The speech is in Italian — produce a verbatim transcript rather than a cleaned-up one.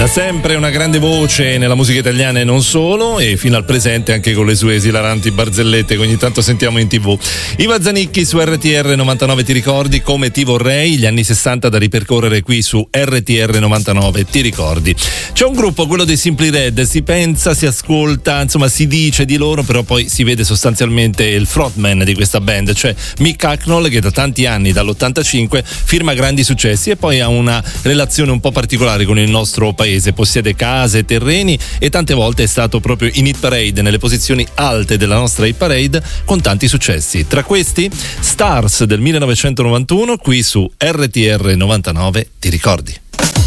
Da sempre una grande voce nella musica italiana e non solo, e fino al presente anche con le sue esilaranti barzellette che ogni tanto sentiamo in tv. Iva Zanicchi su R T R novantanove, ti ricordi? Come ti vorrei, gli anni sessanta da ripercorrere qui su R T R novantanove, ti ricordi? C'è un gruppo, quello dei Simply Red, si pensa, si ascolta, insomma si dice di loro, però poi si vede sostanzialmente il frontman di questa band, cioè Mick Hucknall, che da tanti anni, dall'ottantacinque, firma grandi successi e poi ha una relazione un po' particolare con il nostro paese. Possiede case, terreni e tante volte è stato proprio in hit parade, nelle posizioni alte della nostra hit parade, con tanti successi. Tra questi Stars del millenovecentonovantuno, qui su R T R novantanove, ti ricordi?